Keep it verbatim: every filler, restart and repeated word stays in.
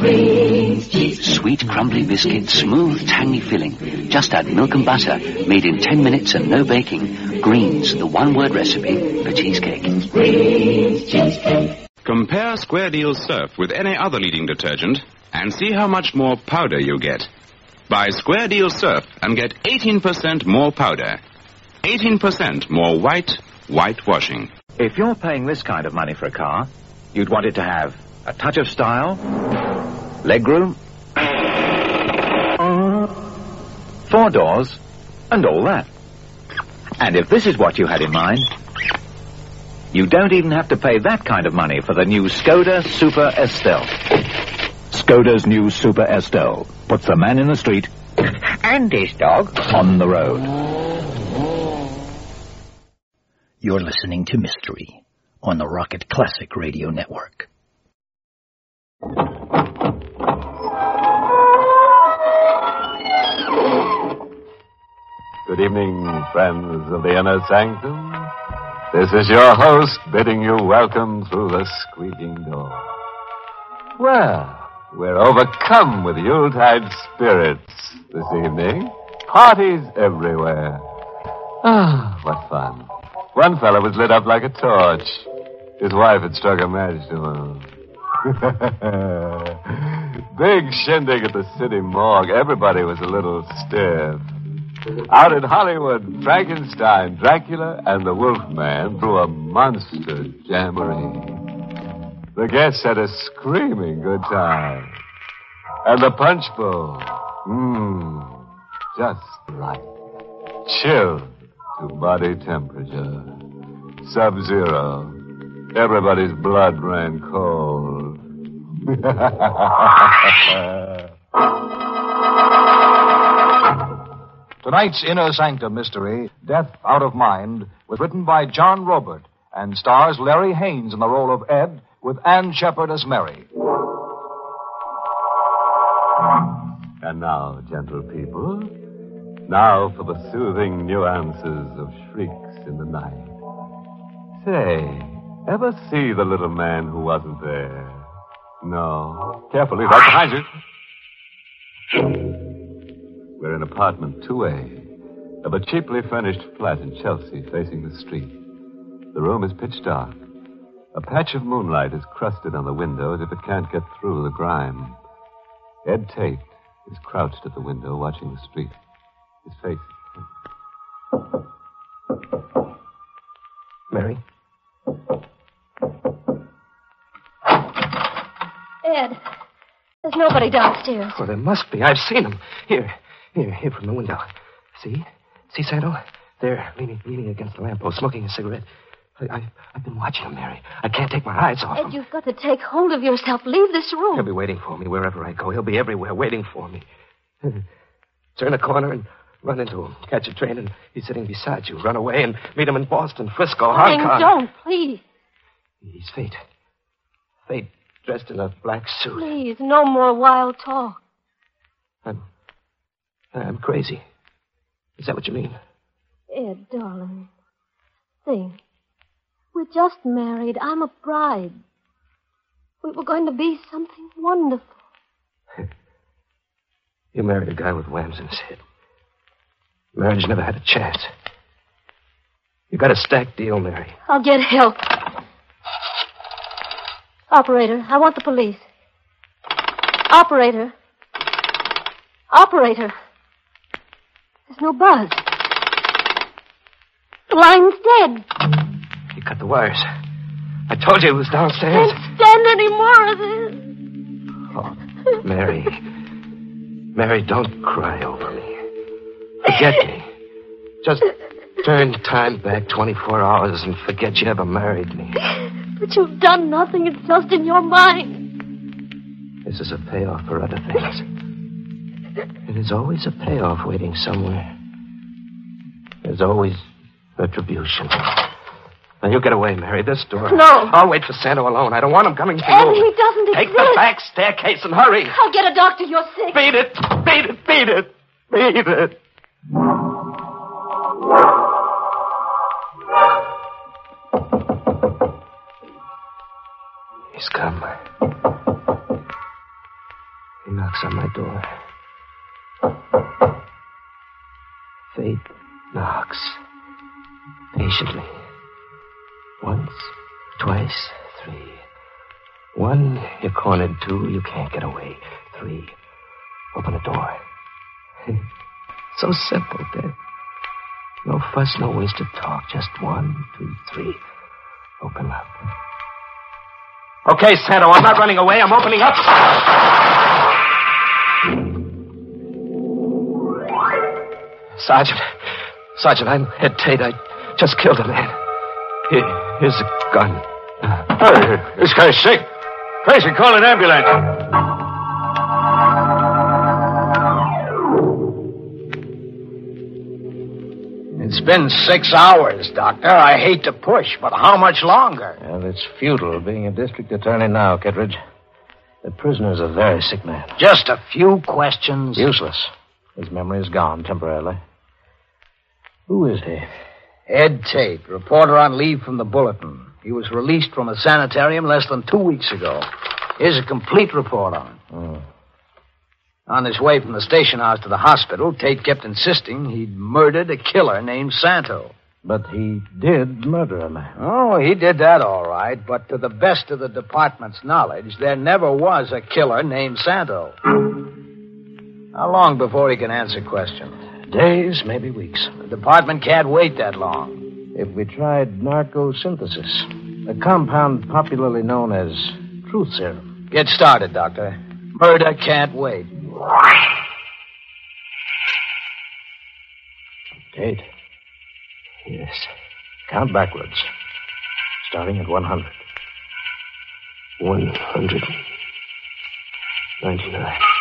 Green's cheese. Sweet, crumbly biscuit, smooth, tangy filling. Just add milk and butter, made in ten minutes and no baking. Green's, the one-word recipe for cheesecake. Green's cheesecake. Compare Square Deal Surf with any other leading detergent and see how much more powder you get. Buy Square Deal Surf and get eighteen percent more powder. eighteen percent more white, white washing. If you're paying this kind of money for a car, you'd want it to have a touch of style, legroom, four doors, and all that. And if this is what you had in mind, you don't even have to pay that kind of money for the new Skoda Super Estelle. Skoda's new Super Estelle puts the man in the street and his dog on the road. You're listening to Mystery on the Rocket Classic Radio Network. Good evening, friends of the Inner Sanctum. This is your host bidding you welcome through the squeaking door. Well, we're overcome with Yuletide spirits this evening. Parties everywhere. Ah, what fun. One fellow was lit up like a torch. His wife had struck a match to him. Big shindig at the city morgue. Everybody was a little stiff. Out in Hollywood, Frankenstein, Dracula, and the Wolfman threw a monster jamboree. The guests had a screaming good time. And the punch bowl, mmm, just right. Chilled to body temperature. Sub-zero. Everybody's blood ran cold. Tonight's Inner Sanctum mystery, Death Out of Mind, was written by John Robert and stars Larry Haynes in the role of Ed with Ann Shepard as Mary. And now, gentle people, now for the soothing nuances of shrieks in the night. Say, ever see the little man who wasn't there? No. Carefully, right behind you. We're in apartment two A of a cheaply furnished flat in Chelsea facing the street. The room is pitch dark. A patch of moonlight is crusted on the window as if it can't get through the grime. Ed Tate is crouched at the window watching the street. His face... Mary? Ed, there's nobody downstairs. Oh, there must be. I've seen him. Here, here, here from the window. See? See, Santo? There, leaning, leaning against the lamppost, smoking a cigarette. I, I, I've been watching him, Mary. I can't take my eyes off Ed, him. you've got to take hold of yourself. Leave this room. He'll be waiting for me wherever I go. He'll be everywhere waiting for me. Turn a corner and run into him. Catch a train and he's sitting beside you. Run away and meet him in Boston, Frisco, Hong Kong. Don't, please. He's Fate. Fate dressed in a black suit. Please, no more wild talk. I'm... I'm crazy. Is that what you mean? Ed, darling, think. We're just married. I'm a bride. We were going to be something wonderful. You married a guy with whams in his head. Marriage never had a chance. You got a stacked deal, Mary. I'll get help. Operator, I want the police. Operator. Operator. There's no buzz. The line's dead. You cut the wires. I told you it was downstairs. Can't stand any more of this. Oh, Mary. Mary, don't cry over me. Forget me. Just turn time back twenty-four hours and forget you ever married me. But you've done nothing. It's just in your mind. This is a payoff for other things. There's always a payoff waiting somewhere. There's always retribution. Now, you get away, Mary. This door. No. I'll wait for Santa alone. I don't want him coming to And you. he doesn't Take exist. the back staircase and hurry. I'll get a doctor. You're sick. Beat it. Beat it. Beat it. Beat it. He's come. He knocks on my door. Fate knocks. Patiently. Once, twice, three. One, you're cornered. Two, you can't get away. Three, open the door. So simple, Dad. No fuss, no wasted talk. Just one, two, three. Open up. Okay, Santo, I'm not running away. I'm opening up. Sergeant. Sergeant, I'm Ed Tate. I just killed a man. Here, here's a gun. Hey, this guy's sick. Tracy, call an ambulance. It's been six hours, Doctor. I hate to push, but how much longer? Well, it's futile being a district attorney now, Kittredge. The prisoner's a very sick man. Just a few questions. Useless. His memory is gone temporarily. Who is he? Ed Tate, reporter on leave from the Bulletin. He was released from a sanitarium less than two weeks ago. Here's a complete report on him. Oh. On his way from the station house to the hospital, Tate kept insisting he'd murdered a killer named Santo. But he did murder a man. Oh, he did that all right, but to the best of the department's knowledge, there never was a killer named Santo. How long before he can answer questions? Days, maybe weeks. The department can't wait that long. If we tried narcosynthesis, a compound popularly known as truth serum. Get started, Doctor. Murder can't wait. Tate. Yes. Count backwards. Starting at one hundred. one hundred ninety-nine.